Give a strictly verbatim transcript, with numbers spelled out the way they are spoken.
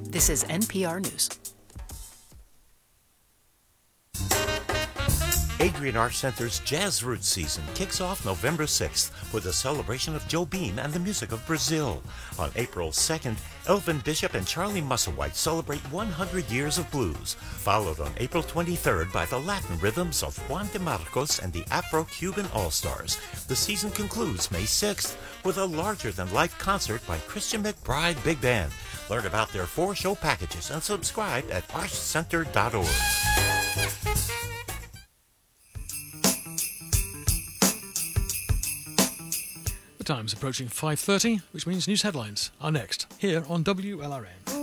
This is N P R News. Adrian Arts Center's Jazz Roots season kicks off November sixth with a celebration of Jobim and the music of Brazil. On April second, Elvin Bishop and Charlie Musselwhite celebrate one hundred years of blues, followed on April twenty-third by the Latin rhythms of Juan de Marcos and the Afro-Cuban All-Stars. The season concludes May sixth with a larger-than-life concert by Christian McBride Big Band. Learn about their four-show packages and subscribe at arts center dot org. The time's approaching five thirty, which means news headlines are next, here on W L R N.